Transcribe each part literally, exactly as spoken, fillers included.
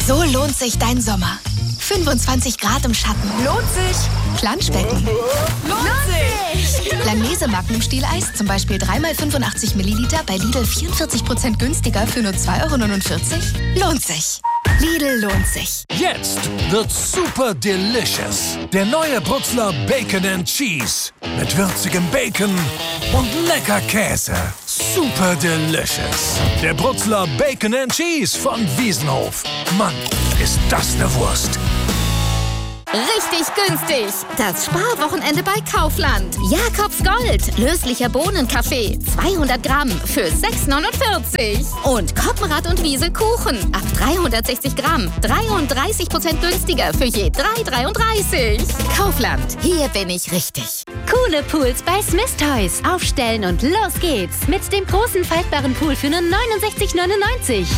So lohnt sich dein Sommer. fünfundzwanzig Grad im Schatten. Lohnt sich. Planschbecken. Lohnt sich. Langnese Magnum Stieleis, zum Beispiel drei mal fünfundachtzig Milliliter bei Lidl vierundvierzig Prozent günstiger für nur zwei Euro neunundvierzig. Lohnt sich. Lidl lohnt sich. Jetzt wird's super delicious. Der neue Brutzler Bacon and Cheese. Mit würzigem Bacon und lecker Käse. Super delicious. Der Brutzler Bacon and Cheese von Wiesenhof. Mann, ist das eine Wurst. Richtig günstig. Das Sparwochenende bei Kaufland. Jakobs Gold. Löslicher Bohnenkaffee. zweihundert Gramm für sechs neunundvierzig. Und Koppenrad und Wiese Kuchen. Ab dreihundertsechzig Gramm. dreiunddreißig Prozent günstiger für je drei dreiunddreißig. Kaufland. Hier bin ich richtig. Coole Pools bei Smith Toys. Aufstellen und los geht's. Mit dem großen faltbaren Pool für nur neunundsechzig neunundneunzig.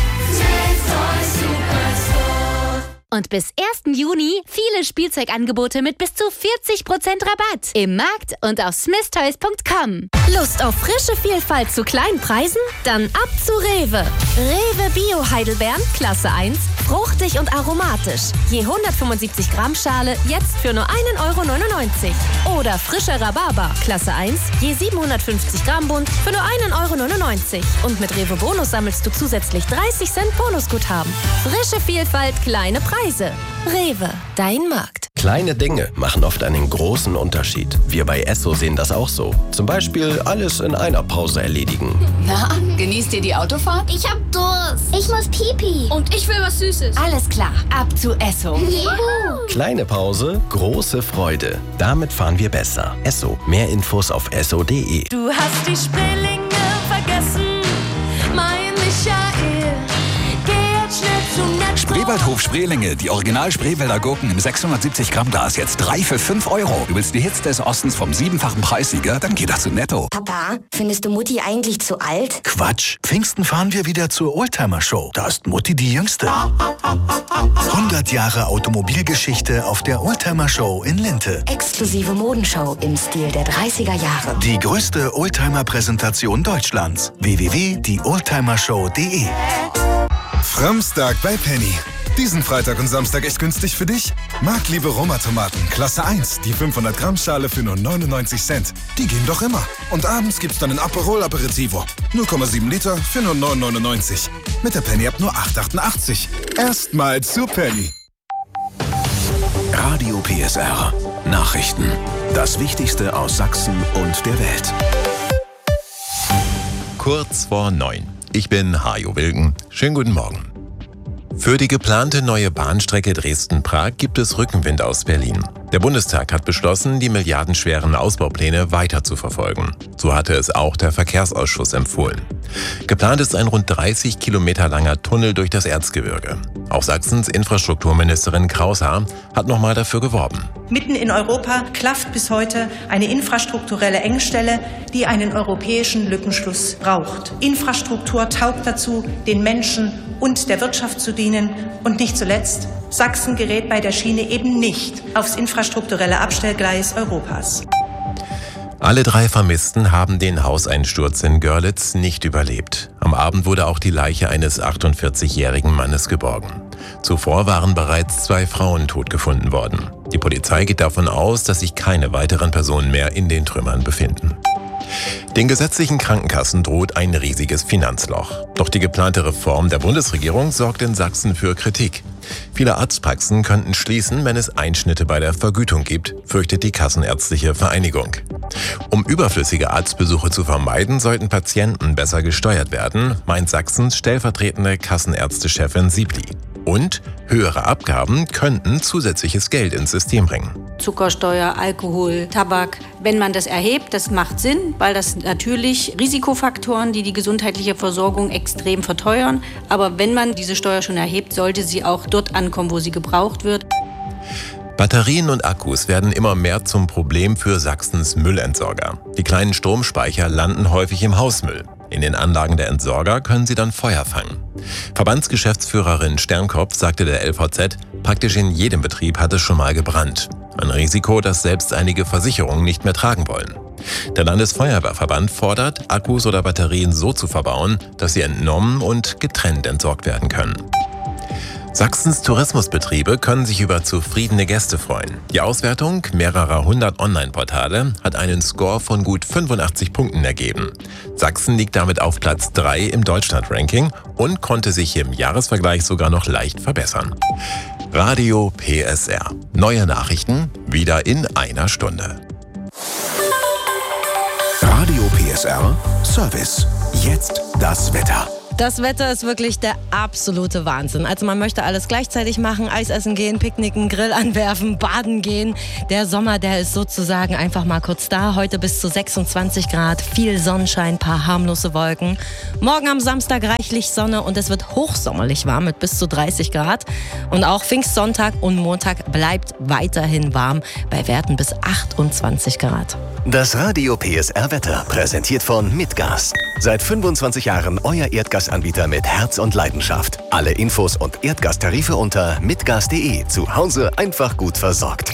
Und bis ersten Juni viele Spielzeugangebote mit bis zu vierzig Prozent Rabatt. Im Markt und auf smith toys punkt com. Lust auf frische Vielfalt zu kleinen Preisen? Dann ab zu Rewe. Rewe Bio Heidelbeeren, Klasse eins, fruchtig und aromatisch. Je hundertfünfundsiebzig Gramm Schale jetzt für nur einen Euro neunundneunzig. Oder frischer Rhabarber, Klasse eins, je siebenhundertfünfzig Gramm Bund für nur einen Euro neunundneunzig. Und mit Rewe Bonus sammelst du zusätzlich dreißig Cent Bonusguthaben. Frische Vielfalt, kleine Preise. Rewe, dein Markt. Kleine Dinge machen oft einen großen Unterschied. Wir bei Esso sehen das auch so. Zum Beispiel alles in einer Pause erledigen. Na, genießt ihr die Autofahrt? Ich hab Durst. Ich muss Pipi. Und ich will was Süßes. Alles klar, ab zu Esso. Juhu. Kleine Pause, große Freude. Damit fahren wir besser. Esso. Mehr Infos auf esso punkt de. Du hast die Spreelinge vergessen, mein Michael. Geh jetzt schnell zu Netto. Spreewaldhof Spreelinge, die Original Spreewälder Gurken im sechshundertsiebzig Gramm Glas, jetzt drei für fünf Euro. Du willst die Hits des Ostens vom siebenfachen Preissieger? Dann geh doch zu Netto. Papa, findest du Mutti eigentlich zu alt? Quatsch. Pfingsten fahren wir wieder zur Oldtimer-Show. Da ist Mutti die Jüngste. hundert Jahre Automobilgeschichte auf der Oldtimer-Show in Linte. Exklusive Modenshow im Stil der dreißiger Jahre. Die größte Oldtimer-Präsentation Deutschlands. w w w punkt die oldtimer show punkt de. Framstag bei Penny. Diesen Freitag und Samstag echt günstig für dich? Marktliebe Roma-Tomaten, Klasse eins, die fünfhundert Gramm Schale für nur neunundneunzig Cent. Die gehen doch immer. Und abends gibt's dann ein Aperol Aperitivo. null Komma sieben Liter für nur neun neunundneunzig. Mit der Penny ab nur acht achtundachtzig. Erstmal zu Penny. Radio P S R. Nachrichten. Das Wichtigste aus Sachsen und der Welt. Kurz vor neun. Ich bin Hajo Wilken. Schönen guten Morgen. Für die geplante neue Bahnstrecke Dresden-Prag gibt es Rückenwind aus Berlin. Der Bundestag hat beschlossen, die milliardenschweren Ausbaupläne weiter zu verfolgen. So hatte es auch der Verkehrsausschuss empfohlen. Geplant ist ein rund dreißig Kilometer langer Tunnel durch das Erzgebirge. Auch Sachsens Infrastrukturministerin Kraushaar hat nochmal dafür geworben. Mitten in Europa klafft bis heute eine infrastrukturelle Engstelle, die einen europäischen Lückenschluss braucht. Infrastruktur taugt dazu, den Menschen und der Wirtschaft zu dienen. Und nicht zuletzt, Sachsen gerät bei der Schiene eben nicht aufs infrastrukturelle Abstellgleis Europas. Alle drei Vermissten haben den Hauseinsturz in Görlitz nicht überlebt. Am Abend wurde auch die Leiche eines achtundvierzigjährigen Mannes geborgen. Zuvor waren bereits zwei Frauen tot gefunden worden. Die Polizei geht davon aus, dass sich keine weiteren Personen mehr in den Trümmern befinden. Den gesetzlichen Krankenkassen droht ein riesiges Finanzloch. Doch die geplante Reform der Bundesregierung sorgt in Sachsen für Kritik. Viele Arztpraxen könnten schließen, wenn es Einschnitte bei der Vergütung gibt, fürchtet die Kassenärztliche Vereinigung. Um überflüssige Arztbesuche zu vermeiden, sollten Patienten besser gesteuert werden, meint Sachsens stellvertretende Kassenärztechefin Siebli. Und höhere Abgaben könnten zusätzliches Geld ins System bringen. Zuckersteuer, Alkohol, Tabak. Wenn man das erhebt, das macht Sinn, weil das natürlich Risikofaktoren, die die gesundheitliche Versorgung extrem verteuern. Aber wenn man diese Steuer schon erhebt, sollte sie auch dort ankommen, wo sie gebraucht wird. Batterien und Akkus werden immer mehr zum Problem für Sachsens Müllentsorger. Die kleinen Stromspeicher landen häufig im Hausmüll. In den Anlagen der Entsorger können sie dann Feuer fangen. Verbandsgeschäftsführerin Sternkopf sagte der L V Z, praktisch in jedem Betrieb hat es schon mal gebrannt. Ein Risiko, das selbst einige Versicherungen nicht mehr tragen wollen. Der Landesfeuerwehrverband fordert, Akkus oder Batterien so zu verbauen, dass sie entnommen und getrennt entsorgt werden können. Sachsens Tourismusbetriebe können sich über zufriedene Gäste freuen. Die Auswertung mehrerer hundert Online-Portale hat einen Score von gut fünfundachtzig Punkten ergeben. Sachsen liegt damit auf Platz drei im Deutschland-Ranking und konnte sich im Jahresvergleich sogar noch leicht verbessern. Radio P S R. Neue Nachrichten wieder in einer Stunde. Radio P S R Service. Jetzt das Wetter. Das Wetter ist wirklich der absolute Wahnsinn. Also man möchte alles gleichzeitig machen, Eis essen gehen, picknicken, Grill anwerfen, baden gehen. Der Sommer, der ist sozusagen einfach mal kurz da. Heute bis zu sechsundzwanzig Grad, viel Sonnenschein, paar harmlose Wolken. Morgen am Samstag reichlich Sonne und es wird hochsommerlich warm mit bis zu dreißig Grad. Und auch Pfingstsonntag und Montag bleibt weiterhin warm bei Werten bis achtundzwanzig Grad. Das Radio P S R Wetter präsentiert von Mitgas. Seit fünfundzwanzig Jahren euer Erdgasanbieter mit Herz und Leidenschaft. Alle Infos und Erdgastarife unter mitgas punkt de. Zu Hause einfach gut versorgt.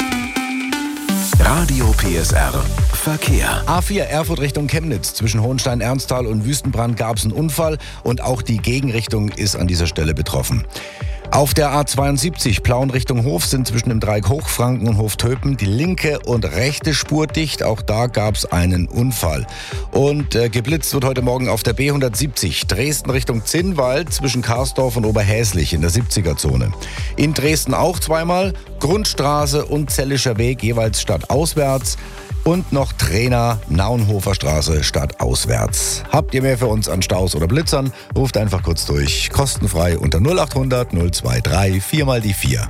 Radio P S R Verkehr. A vier Erfurt Richtung Chemnitz. Zwischen Hohenstein-Ernsthal und Wüstenbrand gab es einen Unfall und auch die Gegenrichtung ist an dieser Stelle betroffen. Auf der A zweiundsiebzig Plauen Richtung Hof sind zwischen dem Dreieck Hochfranken und Hoftöpen die linke und rechte Spur dicht. Auch da gab es einen Unfall. Und äh, geblitzt wird heute Morgen auf der B hundertsiebzig Dresden Richtung Zinnwald zwischen Karsdorf und Oberhäslich in der siebziger-Zone. In Dresden auch zweimal. Grundstraße und Zellischer Weg jeweils stadtauswärts. Und noch Trainer, Naunhofer Straße stadtauswärts. Habt ihr mehr für uns an Staus oder Blitzern? Ruft einfach kurz durch. Kostenfrei unter null achthundert null dreiundzwanzig vier mal die vier.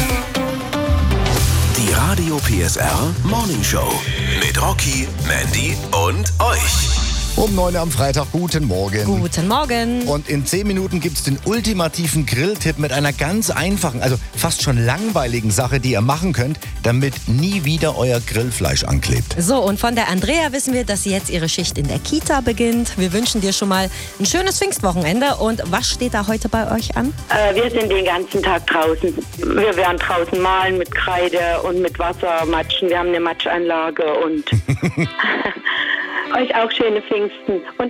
Die Radio P S R Morning Show mit Rocky, Mandy und euch. Um neun Uhr am Freitag, guten Morgen. Guten Morgen. Und in zehn Minuten gibt es den ultimativen Grilltipp mit einer ganz einfachen, also fast schon langweiligen Sache, die ihr machen könnt, damit nie wieder euer Grillfleisch anklebt. So, und von der Andrea wissen wir, dass sie jetzt ihre Schicht in der Kita beginnt. Wir wünschen dir schon mal ein schönes Pfingstwochenende. Und was steht da heute bei euch an? Äh, wir sind den ganzen Tag draußen. Wir werden draußen malen mit Kreide und mit Wasser matschen. Wir haben eine Matschanlage und... Euch auch schöne Pfingsten und